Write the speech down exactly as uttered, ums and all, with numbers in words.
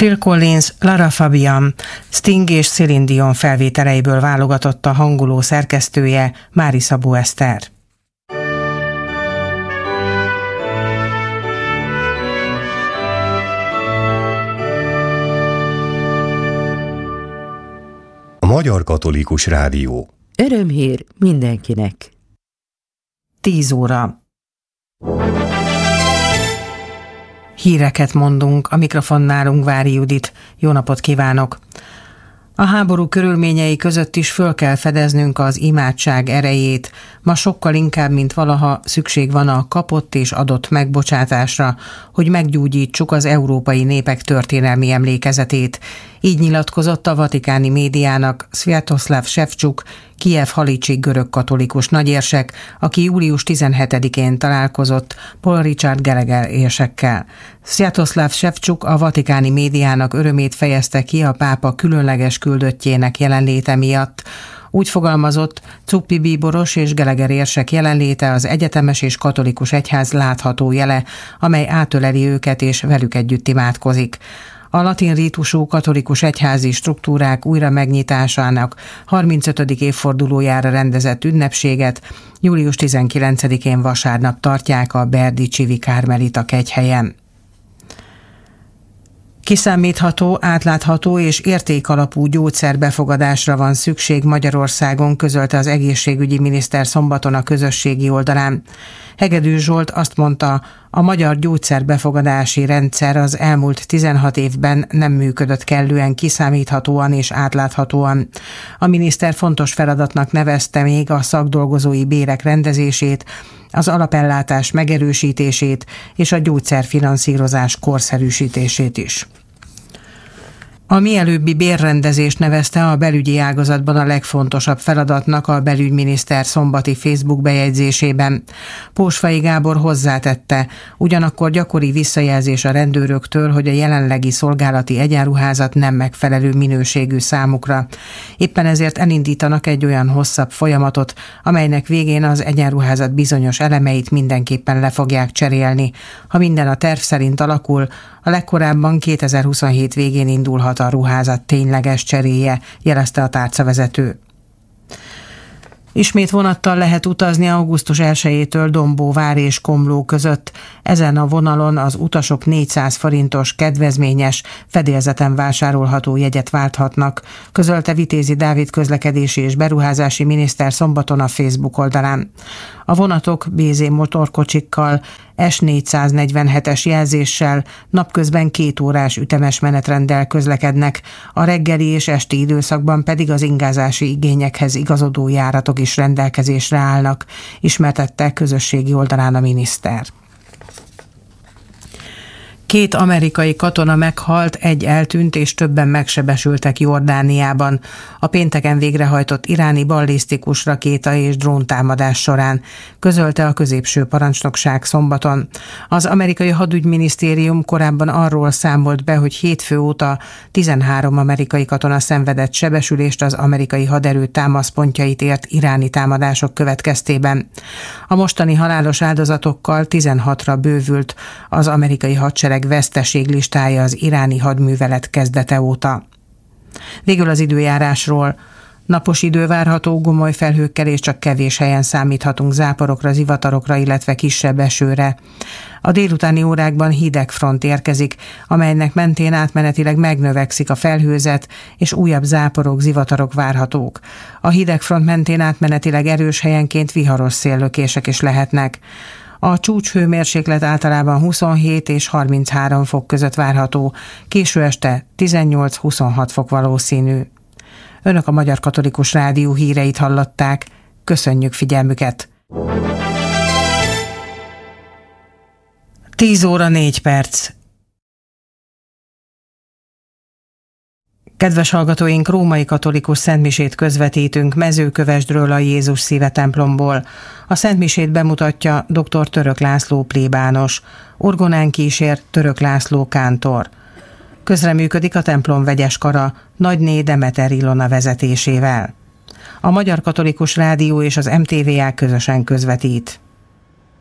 Phil Collins, Lara Fabian, Sting és Céline Dion felvételeiből válogatott a hanguló szerkesztője, Mári Szabó Eszter. A Magyar Katolikus Rádió. Örömhír mindenkinek. tíz óra. Híreket mondunk, a mikrofonnál Ungvári Judit. Jó napot kívánok! A háború körülményei között is föl kell fedeznünk az imádság erejét. Ma sokkal inkább, mint valaha szükség van a kapott és adott megbocsátásra, hogy meggyógyítsuk az európai népek történelmi emlékezetét. Így nyilatkozott a vatikáni médiának Sviatoslav Ševčuk, Kijev-Halicsi görögkatolikus nagyérsek, aki július tizenhetedikén találkozott Paul Richard Gallagher érsekkel. Sviatoslav Ševčuk a vatikáni médiának örömét fejezte ki a pápa különleges küldöttjének jelenléte miatt. Úgy fogalmazott, Cuppi bíboros és Gallagher érsek jelenléte az egyetemes és katolikus egyház látható jele, amely átöleli őket és velük együtt imádkozik. A latin rítusú katolikus egyházi struktúrák újra megnyitásának harmincötödik évfordulójára rendezett ünnepséget július tizenkilencedikén vasárnap tartják a Berdicsivi Kármelita kegyhelyen. Kiszámítható, átlátható és értékalapú gyógyszerbefogadásra van szükség Magyarországon, közölte az egészségügyi miniszter szombaton a közösségi oldalán. Hegedűs Zsolt azt mondta, a magyar gyógyszerbefogadási rendszer az elmúlt tizenhat évben nem működött kellően kiszámíthatóan és átláthatóan. A miniszter fontos feladatnak nevezte még a szakdolgozói bérek rendezését, az alapellátás megerősítését és a gyógyszerfinanszírozás korszerűsítését is. A mielőbbi bérrendezést nevezte a belügyi ágazatban a legfontosabb feladatnak a belügyminiszter szombati Facebook bejegyzésében. Pósfai Gábor hozzátette, ugyanakkor gyakori visszajelzés a rendőröktől, hogy a jelenlegi szolgálati egyenruházat nem megfelelő minőségű számukra. Éppen ezért elindítanak egy olyan hosszabb folyamatot, amelynek végén az egyenruházat bizonyos elemeit mindenképpen le fogják cserélni. Ha minden a terv szerint alakul, a legkorábban kétezer-huszonhét végén indulhat a ruházat tényleges cseréje, jelezte a tárcavezető. Ismét vonattal lehet utazni augusztus elsejétől Dombóvár és Komló között. Ezen a vonalon az utasok négyszáz forintos kedvezményes, fedélzeten vásárolható jegyet válthatnak, közölte Vitézi Dávid közlekedési és beruházási miniszter szombaton a Facebook oldalán. A vonatok bé zé motorkocsikkal, es négyszáznegyvenhetes jelzéssel napközben két órás ütemes menetrenddel közlekednek, a reggeli és esti időszakban pedig az ingázási igényekhez igazodó járatok is rendelkezésre állnak, ismertette közösségi oldalán a miniszter. Két amerikai katona meghalt, egy eltűnt és többen megsebesültek Jordániában a pénteken végrehajtott iráni ballisztikus rakéta és dróntámadás során, közölte a középső parancsnokság szombaton. Az amerikai hadügyminisztérium korábban arról számolt be, hogy hétfő óta tizenhárom amerikai katona szenvedett sebesülést az amerikai haderő támaszpontjait ért iráni támadások következtében. A mostani halálos áldozatokkal tizenhatra bővült az amerikai hadsereg veszteséglistája az iráni hadművelet kezdete óta. Végül az időjárásról. Napos idő várható, gomoly felhőkkel és csak kevés helyen számíthatunk záporokra, zivatarokra, illetve kisebb esőre. A délutáni órákban hideg front érkezik, amelynek mentén átmenetileg megnövekszik a felhőzet, és újabb záporok, zivatarok várhatók. A hideg front mentén átmenetileg erős helyenként viharos széllökések is lehetnek. A csúcshőmérséklet általában huszonhét és harminchárom fok között várható, késő este tizennyolc-huszonhat fok valószínű. Önök a Magyar Katolikus Rádió híreit hallották. Köszönjük figyelmüket! tíz óra négy perc. Kedves hallgatóink, római katolikus szentmisét közvetítünk Mezőkövesdről, a Jézus Szíve templomból. A szentmisét bemutatja dr. Török László plébános, orgonán kísér Török László kántor. Közreműködik a templom vegyes kara Nagyné Demeter Ilona vezetésével. A Magyar Katolikus Rádió és az em té vé á közösen közvetít.